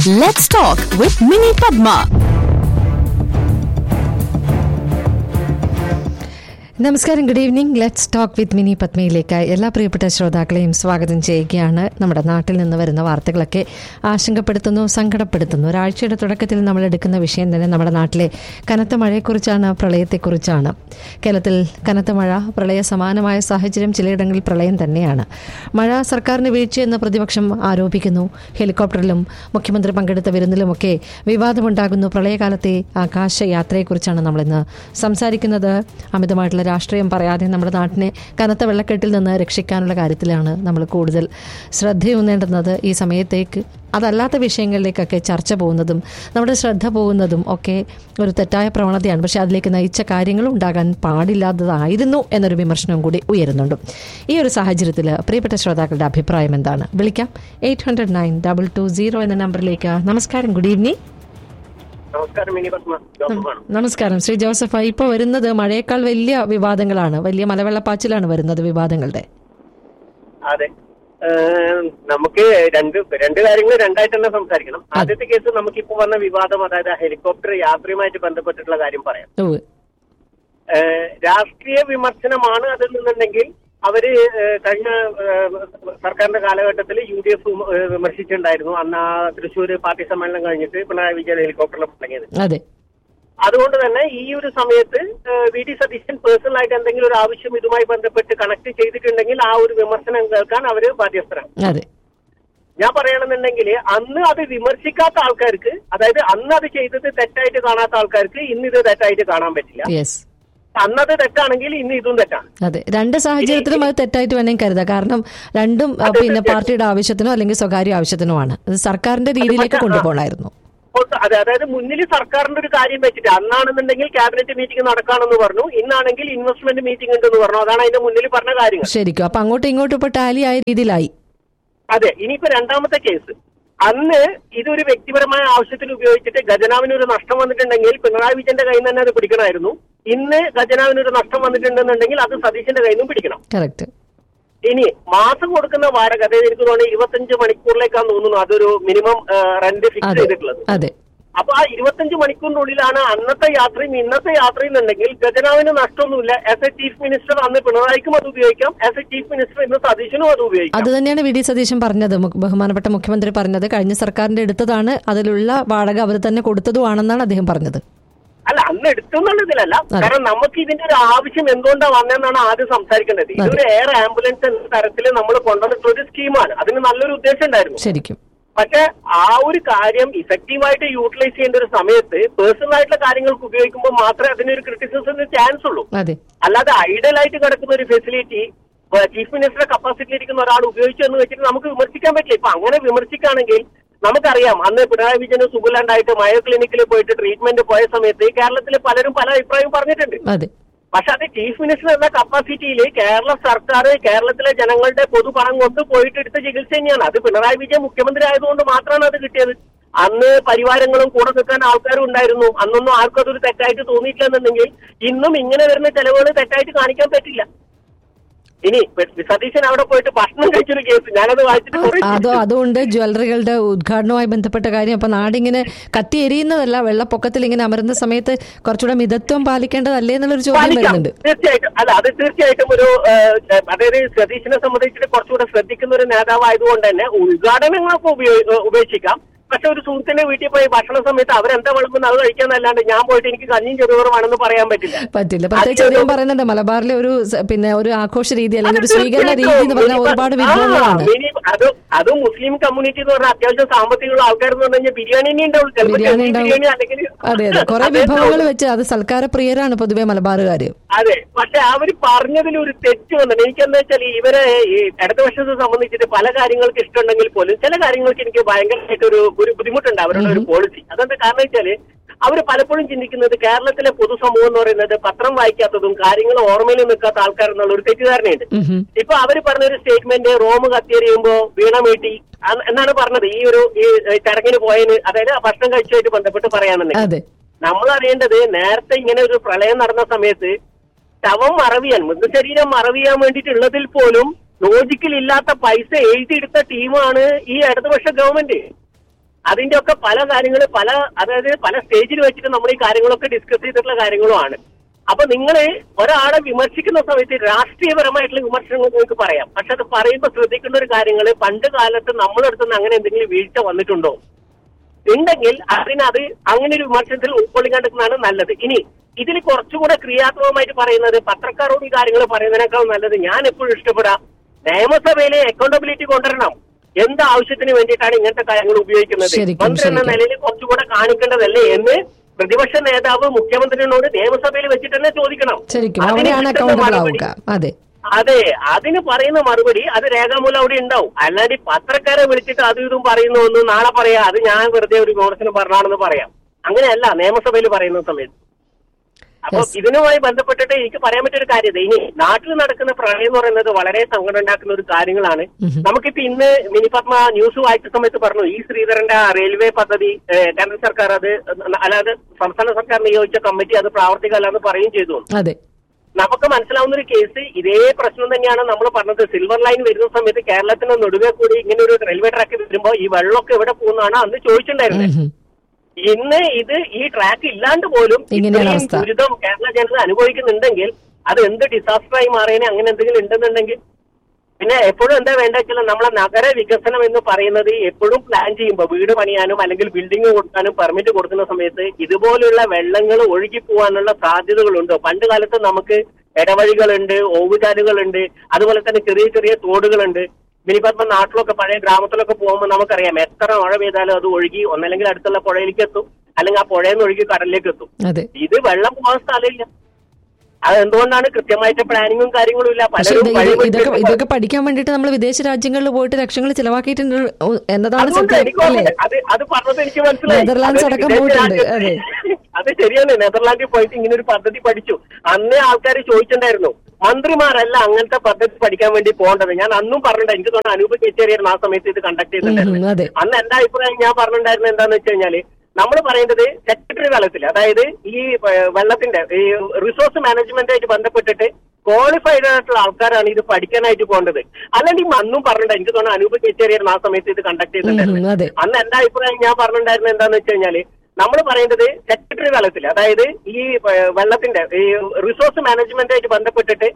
Let's talk with Mini Padma. നമസ്കാരം, good evening. Let's talk with mini പത്മയിലേക്ക് എല്ലാ പ്രിയപ്പെട്ട ശ്രോതാക്കളെയും സ്വാഗതം ചെയ്യുകയാണ്. നമ്മുടെ നാട്ടിൽ നിന്ന് വരുന്ന വാർത്തകളൊക്കെ ആശങ്കപ്പെടുത്തുന്നു, സങ്കടപ്പെടുത്തുന്നു. ഒരാഴ്ചയുടെ തുടക്കത്തിൽ നമ്മൾ എടുക്കുന്ന വിഷയം തന്നെ നമ്മുടെ നാട്ടിലെ കനത്ത മഴയെക്കുറിച്ചാണ്, പ്രളയത്തെക്കുറിച്ചാണ്. കേരളത്തിൽ കനത്ത മഴ, പ്രളയ സമാനമായ സാഹചര്യം, ചിലയിടങ്ങളിൽ പ്രളയം തന്നെയാണ്. മഴ സർക്കാരിന് വീഴ്ചയെന്ന് പ്രതിപക്ഷം ആരോപിക്കുന്നു. ഹെലികോപ്റ്ററിലും മുഖ്യമന്ത്രി പങ്കെടുത്ത വിരുന്നിലുമൊക്കെ വിവാദമുണ്ടാകുന്നു. പ്രളയകാലത്തെ ആകാശയാത്രയെക്കുറിച്ചാണ് നമ്മളിന്ന് സംസാരിക്കുന്നത്. അമിതമായിട്ടുള്ള രാഷ്ട്രീയം പറയാതെ നമ്മുടെ നാട്ടിനെ കനത്ത വെള്ളക്കെട്ടിൽ നിന്ന് രക്ഷിക്കാനുള്ള കാര്യത്തിലാണ് നമ്മൾ കൂടുതൽ ശ്രദ്ധയൂന്നേണ്ടുന്നത്. ഈ സമയത്തേക്ക് അതല്ലാത്ത വിഷയങ്ങളിലേക്കൊക്കെ ചർച്ച പോകുന്നതും നമ്മുടെ ശ്രദ്ധ പോകുന്നതും ഒക്കെ ഒരു തെറ്റായ പ്രവണതയാണ്. പക്ഷേ അതിലേക്ക് നയിച്ച കാര്യങ്ങളും ഉണ്ടാകാൻ പാടില്ലാത്തതായിരുന്നു എന്നൊരു വിമർശനവും കൂടി ഉയരുന്നുണ്ട്. ഈ ഒരു സാഹചര്യത്തിൽ പ്രിയപ്പെട്ട ശ്രോതാക്കളുടെ അഭിപ്രായം എന്താണ്? വിളിക്കാം 800-922-0 എന്ന നമ്പറിലേക്ക്. നമസ്കാരം, ഗുഡ് ഈവനിങ്. നമസ്കാരം ശ്രീ ജോസഫ്. ഇപ്പൊ വരുന്നത് മഴയേക്കാൾ വലിയ വിവാദങ്ങളാണ്, വലിയ മലവെള്ളപ്പാച്ചിലാണ് വരുന്നത് വിവാദങ്ങളുടെ. അതെ, നമുക്ക് രണ്ട് കാര്യങ്ങൾ രണ്ടായിട്ട് തന്നെ സംസാരിക്കണം. ആദ്യത്തെ കേസ് നമുക്കിപ്പോ വന്ന വിവാദം, അതായത് ഹെലികോപ്റ്റർ യാത്രയുമായിട്ട് ബന്ധപ്പെട്ടിട്ടുള്ള കാര്യം പറയാം. രാഷ്ട്രീയ വിമർശനമാണ് അതിൽ നിന്നുണ്ടെങ്കിൽ അവര് കഴിഞ്ഞ സർക്കാരിന്റെ കാലഘട്ടത്തിൽ UDF വിമർശിച്ചിട്ടുണ്ടായിരുന്നു. അന്ന് തൃശ്ശൂർ പാർട്ടി സമ്മേളനം കഴിഞ്ഞിട്ട് പിണറായി വിജയൻ ഹെലികോപ്റ്ററിൽ തുടങ്ങിയത്. അതുകൊണ്ട് തന്നെ ഈ ഒരു സമയത്ത് VD സതീശൻ പേഴ്സണലായിട്ട് എന്തെങ്കിലും ഒരു ആവശ്യം ഇതുമായി ബന്ധപ്പെട്ട് കണക്ട് ചെയ്തിട്ടുണ്ടെങ്കിൽ ആ ഒരു വിമർശനം കേൾക്കാൻ അവര് ബാധ്യസ്ഥരാണ്. ഞാൻ പറയണമെന്നുണ്ടെങ്കിൽ അന്ന് അത് വിമർശിക്കാത്ത ആൾക്കാർക്ക്, അതായത് അന്ന് അത് ചെയ്തത് തെറ്റായിട്ട് കാണാത്ത ആൾക്കാർക്ക് ഇന്ന് ഇത് തെറ്റായിട്ട് കാണാൻ പറ്റില്ല. അന്നത് തെറ്റാണെങ്കിൽ ഇന്ന് ഇതും തെറ്റാണ്. അതെ, രണ്ട് സാഹചര്യത്തിലും അത് തെറ്റായിട്ട് വേണമെങ്കിൽ കരുതാം. കാരണം രണ്ടും പിന്നെ പാർട്ടിയുടെ ആവശ്യത്തിനോ അല്ലെങ്കിൽ സ്വകാര്യ ആവശ്യത്തിനോ ആണ്. അത് സർക്കാരിന്റെ രീതിയിലേക്ക് കൊണ്ടുപോകണമായിരുന്നു. അതെ, അതായത് മുന്നിൽ സർക്കാരിന്റെ ഒരു കാര്യം വെച്ചിട്ട് അന്നാണെന്നുണ്ടെങ്കിൽ ക്യാബിനറ്റ് മീറ്റിംഗ് നടക്കാണെന്ന് പറഞ്ഞു, ഇന്നാണെങ്കിൽ ഇൻവെസ്റ്റ്മെന്റ് മീറ്റിംഗ് ഉണ്ടെന്ന് പറഞ്ഞു. അതാണ് അതിന്റെ മുന്നിൽ പറഞ്ഞ കാര്യങ്ങൾ. ശരിക്കും അപ്പൊ അങ്ങോട്ടും ഇങ്ങോട്ടും ഇപ്പൊ ടാലി ആയ രീതിയിലായി. അതെ, ഇനിയിപ്പോ രണ്ടാമത്തെ കേസ്, അന്ന് ഇതൊരു വ്യക്തിപരമായ ആവശ്യത്തിന് ഉപയോഗിച്ചിട്ട് ഖജനാവിനൊരു നഷ്ടം വന്നിട്ടുണ്ടെങ്കിൽ പിണറായി വിജയന്റെ കയ്യിൽ നിന്ന് തന്നെ അത് പിടിക്കണമായിരുന്നു. ഇന്ന് ഖജനാവിനൊരു നഷ്ടം വന്നിട്ടുണ്ടെന്നുണ്ടെങ്കിൽ അത് സതീശന്റെ കയ്യിൽ നിന്നും പിടിക്കണം. കറക്റ്റ്. ഇനി മാസം കൊടുക്കുന്ന വാടക, അതായത് എനിക്ക് തോന്നുന്നു 25 മണിക്കൂറിലേക്കാന്ന് തോന്നുന്നു അതൊരു മിനിമം റെന്റ് ഫിക്സ് ചെയ്തിട്ടുള്ളത്. അപ്പൊ ആ 25 മണിക്കൂറിനുള്ളിലാണ് അന്നത്തെ യാത്രയും ഇന്നത്തെ യാത്രയും എന്നുണ്ടെങ്കിൽ ഖജനാവിന് നഷ്ടമൊന്നുമില്ല. ആസ് എ ചീഫ് മിനിസ്റ്റർ അന്ന് പിണറായിക്കും അത് ഉപയോഗിക്കാം, ആസ് എ ചീഫ് മിനിസ്റ്റർ ഇന്ന് സതീശനും അത് ഉപയോഗിക്കാം. അത് തന്നെയാണ് VD സതീശൻ പറഞ്ഞത്, ബഹുമാനപ്പെട്ട മുഖ്യമന്ത്രി പറഞ്ഞത്. കഴിഞ്ഞ സർക്കാരിന്റെ എടുത്തതാണ്, അതിലുള്ള വാടക അവർ തന്നെ കൊടുത്തതുമാണെന്നാണ് അദ്ദേഹം പറഞ്ഞത്. അല്ല, അന്ന് എടുത്തുന്നുള്ളതിലല്ല, കാരണം നമുക്ക് ഇതിന്റെ ഒരു ആവശ്യം എന്തുകൊണ്ടാണ് വന്നതെന്നാണ് ആദ്യം സംസാരിക്കേണ്ടത്. ഇതൊരു എയർ ആംബുലൻസ് എന്ന തരത്തിൽ നമ്മൾ കൊണ്ടുവന്നിട്ടുള്ള ഒരു സ്കീമാണ്. അതിന് നല്ലൊരു ഉദ്ദേശം ഉണ്ടായിരുന്നു ശരിക്കും. പക്ഷെ ആ ഒരു കാര്യം ഇഫക്റ്റീവായിട്ട് യൂട്ടിലൈസ് ചെയ്യേണ്ട ഒരു സമയത്ത് പേഴ്സണൽ ആയിട്ടുള്ള കാര്യങ്ങൾക്ക് ഉപയോഗിക്കുമ്പോൾ മാത്രമേ അതിനൊരു ക്രിറ്റിസിസത്തിന് ചാൻസ് ഉള്ളൂ. അല്ലാതെ ഐഡലായിട്ട് കിടക്കുന്ന ഒരു ഫെസിലിറ്റി ചീഫ് മിനിസ്റ്ററുടെ കപ്പാസിറ്റിയിൽ ഇരിക്കുന്ന ഒരാൾ ഉപയോഗിച്ചു എന്ന് വെച്ചിട്ട് നമുക്ക് വിമർശിക്കാൻ പറ്റില്ല. ഇപ്പൊ അങ്ങനെ വിമർശിക്കുകയാണെങ്കിൽ നമുക്കറിയാം, അന്ന് പിണറായി വിജയന് സുഖമില്ലാണ്ടായിട്ട് മയോ ക്ലിനിക്കിൽ പോയിട്ട് ട്രീറ്റ്മെന്റ് പോയ സമയത്ത് കേരളത്തിൽ പലരും പല അഭിപ്രായം പറഞ്ഞിട്ടുണ്ട്. പക്ഷെ അത് ചീഫ് മിനിസ്റ്റർ എന്ന കപ്പാസിറ്റിയിൽ കേരള സർക്കാർ കേരളത്തിലെ ജനങ്ങളുടെ പൊതുപണം കൊണ്ട് പോയിട്ട് എടുത്ത ചികിത്സ തന്നെയാണ്. അത് പിണറായി വിജയൻ മുഖ്യമന്ത്രി ആയതുകൊണ്ട് മാത്രമാണ് അത് കിട്ടിയത്. അന്ന് പരിവാരങ്ങളും കൂടെ നിൽക്കാൻ ആൾക്കാരും ഉണ്ടായിരുന്നു. അന്നൊന്നും ആർക്കും അതൊരു തെറ്റായിട്ട് തോന്നിയിട്ടില്ലെന്നുണ്ടെങ്കിൽ ഇന്നും ഇങ്ങനെ വരുന്ന ചെലവുകൾ തെറ്റായിട്ട് കാണിക്കാൻ പറ്റില്ല. ഇനി സതീശൻ അവിടെ പോയിട്ട് ഭക്ഷണം കഴിച്ചൊരു കേസ് ഞാനത് വായിച്ചിട്ട് അതുകൊണ്ട് ജ്വല്ലറികളുടെ ഉദ്ഘാടനവുമായി ബന്ധപ്പെട്ട കാര്യം. അപ്പൊ നാടിങ്ങനെ കത്തി എരിയുന്നതല്ല, വെള്ളപ്പൊക്കത്തിൽ ഇങ്ങനെ അമരുന്ന സമയത്ത് കുറച്ചുകൂടെ മിതത്വം പാലിക്കേണ്ടതല്ലേ എന്നുള്ളൊരു ചോദ്യം വരുന്നുണ്ട്. തീർച്ചയായിട്ടും അല്ല, അത് തീർച്ചയായിട്ടും ഒരു, അതായത് സതീശനെ സംബന്ധിച്ചിട്ട് കുറച്ചുകൂടെ ശ്രദ്ധിക്കുന്ന ഒരു നേതാവ് ആയതുകൊണ്ട് തന്നെ ഉദ്ഘാടനങ്ങളൊക്കെ ഉപേക്ഷിക്കാം. പക്ഷെ ഒരു സുഹൃത്തിന്റെ വീട്ടിൽ പോയി ഭക്ഷണ സമയത്ത് അവരെന്താ വിളമ്പുന്ന അത് കഴിക്കാന്നല്ലാണ്ട് ഞാൻ പോയിട്ട് എനിക്ക് കഞ്ഞിയും ചെറുപയറുമാണെന്ന് പറയാൻ പറ്റില്ല. പ്രത്യേകിച്ച് പറയുന്നുണ്ട് മലബാറിലെ ഒരു പിന്നെ ഒരു ആഘോഷ രീതി അല്ലെങ്കിൽ ഒരു സ്വീകരണ രീതി എന്ന് പറഞ്ഞാൽ ഒരുപാട് വിഭവങ്ങളാണ്. അത് മുസ്ലിം കമ്മ്യൂണിറ്റി എന്ന് പറഞ്ഞാൽ അത്യാവശ്യം സാമ്പത്തികമുള്ള ആൾക്കാർ എന്ന് പറഞ്ഞാൽ ബിരിയാണി ഉണ്ടാവും. അതെ അതെ, കുറെ വിഭവങ്ങൾ വെച്ച് അത് സൽക്കാര പ്രിയരാണ് പൊതുവെ മലബാറുകാര്. അതെ, പക്ഷെ അവര് പറഞ്ഞതിൽ ഒരു തെറ്റ് വന്നിട്ട് എനിക്കെന്താ വെച്ചാൽ ഇവരെ ഈ ഇടതുപക്ഷത്തെ സംബന്ധിച്ചിട്ട് പല കാര്യങ്ങൾക്ക് ഇഷ്ടമുണ്ടെങ്കിൽ പോലും ചില കാര്യങ്ങൾക്ക് എനിക്ക് ഭയങ്കരമായിട്ട് ഒരു ബുദ്ധിമുട്ടുണ്ട് അവരുടെ ഒരു പോളിസി. അതെന്താ കാരണം വെച്ചാല് അവർ പലപ്പോഴും ചിന്തിക്കുന്നത് കേരളത്തിലെ പൊതുസമൂഹം എന്ന് പറയുന്നത് പത്രം വായിക്കാത്തതും കാര്യങ്ങൾ ഓർമ്മയിൽ നിൽക്കാത്ത ആൾക്കാരെന്നുള്ള ഒരു തെറ്റിദ്ധാരണയുണ്ട്. ഇപ്പൊ അവര് പറഞ്ഞൊരു സ്റ്റേറ്റ്മെന്റ് റോം കത്തിയെറിയുമ്പോ വീണ മീട്ടി എന്നാണ് പറഞ്ഞത് ഈ ചടങ്ങിന് പോയതിന്, അതായത് ഭക്ഷണം കഴിച്ചുമായിട്ട് ബന്ധപ്പെട്ട് പറയാമെന്നുണ്ടെങ്കിൽ നമ്മൾ അറിയേണ്ടത് നേരത്തെ ഇങ്ങനെ ഒരു പ്രളയം നടന്ന സമയത്ത് ശവം മറവിയാൻ, മൃതശരീരം മറവിയാൻ വേണ്ടിയിട്ടുള്ളതിൽ പോലും ലോജിക്കൽ ഇല്ലാത്ത പൈസ എഴുതിയെടുത്ത ടീമാണ് ഈ ഇടതുപക്ഷ ഗവൺമെന്റ്. അതിന്റെ ഒക്കെ പല കാര്യങ്ങൾ അതായത് പല സ്റ്റേജിൽ വെച്ചിട്ട് നമ്മൾ ഈ കാര്യങ്ങളൊക്കെ ഡിസ്കസ് ചെയ്തിട്ടുള്ള കാര്യങ്ങളുമാണ്. അപ്പൊ നിങ്ങൾ ഒരാളെ വിമർശിക്കുന്ന സമയത്ത് രാഷ്ട്രീയപരമായിട്ടുള്ള വിമർശനങ്ങൾ നിങ്ങൾക്ക് പറയാം. പക്ഷെ അത് പറയുമ്പോൾ ശ്രദ്ധിക്കേണ്ട ഒരു കാര്യങ്ങൾ, പണ്ട് കാലത്ത് നമ്മളെടുത്തുനിന്ന് അങ്ങനെ എന്തെങ്കിലും വീഴ്ച വന്നിട്ടുണ്ടോ ഉണ്ടെങ്കിൽ അതിനത് അങ്ങനെ ഒരു വിമർശനത്തിൽ ഉൾക്കൊള്ളിക്കാണ്ടിരിക്കുന്നതാണ് നല്ലത്. ഇനി ഇതിൽ കുറച്ചുകൂടെ ക്രിയാത്മകമായിട്ട് പറയുന്നത്, പത്രക്കാരോട് ഈ കാര്യങ്ങൾ പറയുന്നതിനേക്കാൾ നല്ലത് ഞാൻ എപ്പോഴും ഇഷ്ടപ്പെടാം, നിയമസഭയിലെ അക്കൗണ്ടബിലിറ്റി കൊണ്ടുവരണം. എന്ത് ആവശ്യത്തിന് വേണ്ടിയിട്ടാണ് ഇങ്ങനത്തെ കാര്യങ്ങൾ ഉപയോഗിക്കുന്നത്, മന്ത്രി എന്ന നിലയിൽ കുറച്ചുകൂടെ കാണിക്കേണ്ടതല്ലേ എന്ന് പ്രതിപക്ഷ നേതാവ് മുഖ്യമന്ത്രിയോട് നിയമസഭയിൽ വെച്ചിട്ട് തന്നെ ചോദിക്കണം. അതെ, അതിന് പറയുന്ന മറുപടി അത് രേഖാമൂലം അവിടെ ഉണ്ടാവും. അല്ലാണ്ട് പത്രക്കാരെ വിളിച്ചിട്ട് അതും ഇതും പറയുന്ന ഒന്ന് നാളെ പറയാം അത് ഞാൻ വെറുതെ ഒരു വിമർശനം പറഞ്ഞാണെന്ന് പറയാം. അങ്ങനെയല്ല നിയമസഭയിൽ പറയുന്ന സമയത്ത്. അപ്പൊ ഇതിനുമായി ബന്ധപ്പെട്ടിട്ട് എനിക്ക് പറയാൻ പറ്റിയൊരു കാര്യം, ഇനി നാട്ടിൽ നടക്കുന്ന പ്രളയം എന്ന് പറയുന്നത് വളരെ സങ്കടം ഉണ്ടാക്കുന്ന ഒരു കാര്യങ്ങളാണ്. നമുക്കിപ്പോ ഇന്ന് മിനിപത്മ ന്യൂസ് വായിച്ച സമയത്ത് പറഞ്ഞു, ഈ ശ്രീധരന്റെ റെയിൽവേ പദ്ധതി കേന്ദ്ര സർക്കാർ അത് അല്ലാതെ സംസ്ഥാന സർക്കാർ നിയോഗിച്ച കമ്മിറ്റി അത് പ്രാവർത്തികമല്ലെന്ന് പറയുകയും ചെയ്തു. നമുക്ക് മനസ്സിലാവുന്ന ഒരു കേസ് ഇതേ പ്രശ്നം തന്നെയാണ് നമ്മൾ പറഞ്ഞത്. സിൽവർ ലൈൻ വരുന്ന സമയത്ത് കേരളത്തിന് നടുവേ കൂടി ഇങ്ങനെ ഒരു റെയിൽവേ ട്രാക്ക് വരുമ്പോ ഈ വെള്ളമൊക്കെ എവിടെ പോകുന്നതാണ് അന്ന് ചോദിച്ചിട്ടുണ്ടായിരുന്നത്. ഇന്ന് ഈ ട്രാക്ക് ഇല്ലാണ്ട് പോലും ഇത്രയും ദുരിതം കേരള ജനത അനുഭവിക്കുന്നുണ്ടെങ്കിൽ അത് എന്ത് ഡിസാസ്റ്ററായി മാറിയതിനെ അങ്ങനെ എന്തെങ്കിലും ഉണ്ടെന്നുണ്ടെങ്കിൽ പിന്നെ എപ്പോഴും എന്താ വേണ്ട വെച്ചാൽ നമ്മളെ നഗര വികസനം എന്ന് പറയുന്നത് എപ്പോഴും പ്ലാൻ ചെയ്യുമ്പോൾ വീട് പണിയാനും അല്ലെങ്കിൽ ബിൽഡിംഗ് കൊടുക്കാനും പെർമിറ്റ് കൊടുക്കുന്ന സമയത്ത് ഇതുപോലുള്ള വെള്ളങ്ങൾ ഒഴുകി പോകാനുള്ള സാധ്യതകളുണ്ടോ? പണ്ട് കാലത്ത് നമുക്ക് ഇടവഴികളുണ്ട്, ഓവുചാലുകളുണ്ട്, അതുപോലെ തന്നെ ചെറിയ ചെറിയ തോടുകളുണ്ട്. മിനിപത്മ നാട്ടിലൊക്കെ പഴയ ഗ്രാമത്തിലൊക്കെ പോകുമ്പോൾ നമുക്കറിയാം എത്ര മഴ പെയ്താലും അത് ഒഴുകി ഒന്നല്ലെങ്കിൽ അടുത്തുള്ള പുഴയിലേക്ക് എത്തും, അല്ലെങ്കിൽ ആ പുഴയിൽ നിന്ന് ഒഴുകി കടലിലേക്ക് എത്തും. ഇത് വെള്ളം പോകാൻ സ്ഥലമില്ല. അതെന്തുകൊണ്ടാണ്? കൃത്യമായിട്ട് പ്ലാനിങ്ങും കാര്യങ്ങളും ഇല്ല. പലരും ഇതൊക്കെ പഠിക്കാൻ വേണ്ടിട്ട് നമ്മൾ വിദേശ രാജ്യങ്ങളിൽ പോയിട്ട് ലക്ഷങ്ങൾ ചിലവാക്കിയിട്ടുണ്ട് എന്നതാണ് അത് പറഞ്ഞത് എനിക്ക് മനസ്സിലായി. നെതർലാൻഡ്സ് അടക്കം പോയിട്ടുണ്ട്. അത് ശരിയാണ്, നെതർലാൻഡിൽ പോയിട്ട് ഇങ്ങനെ ഒരു പദ്ധതി പഠിച്ചു. അന്നേ ആൾക്കാർ ചോദിച്ചിട്ടുണ്ടായിരുന്നു, മന്ത്രിമാരല്ല അങ്ങനത്തെ പദ്ധതി പഠിക്കാൻ വേണ്ടി പോകേണ്ടത്. ഞാൻ അന്നും പറഞ്ഞിട്ടുണ്ട്, എനിക്ക് തോന്നുന്നു അനൂപ് ചേച്ചേരിയായിരുന്നു ആ സമയത്ത് ഇത് കണ്ടക്ട് ചെയ്തിട്ടുണ്ടായിരുന്നു. അന്ന് എന്റെ അഭിപ്രായം ഞാൻ പറഞ്ഞിട്ടുണ്ടായിരുന്നു എന്താന്ന് വെച്ച് കഴിഞ്ഞാല്, നമ്മൾ പറയേണ്ടത് സെക്രട്ടറി തലത്തിൽ, അതായത് ഈ വെള്ളത്തിന്റെ ഈ റിസോഴ്സ് മാനേജ്മെന്റുമായിട്ട് ബന്ധപ്പെട്ടിട്ട് ക്വാളിഫൈഡ് ആയിട്ടുള്ള ആൾക്കാരാണ് ഇത് പഠിക്കാനായിട്ട് പോകേണ്ടത്. അല്ലെങ്കിൽ അന്നും പറഞ്ഞിട്ടുണ്ട്, എനിക്ക് തോന്നുന്നു അനൂപ് ചേച്ചേരിയായിരുന്നു ആ സമയത്ത് ഇത് കണ്ടക്ട് ചെയ്തിട്ടുണ്ടായിരുന്നു. അന്ന് എന്റെ അഭിപ്രായം ഞാൻ പറഞ്ഞിട്ടുണ്ടായിരുന്നു എന്താന്ന് വെച്ച് കഴിഞ്ഞാല്, നമ്മൾ പറയുന്നത് സെക്രട്ടറി തലത്തിൽ, അതായത് ഈ വെള്ളത്തിന്റെ ഈ റിസോഴ്സ് മാനേജ്മെന്റുമായിട്ട് ബന്ധപ്പെട്ടിട്ട്